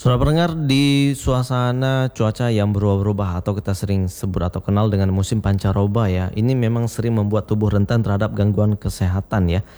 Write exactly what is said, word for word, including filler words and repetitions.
Sudah pendengar, di suasana cuaca yang berubah-ubah atau kita sering sebut atau kenal dengan musim pancaroba ya, ini memang sering membuat tubuh rentan terhadap gangguan kesehatan ya.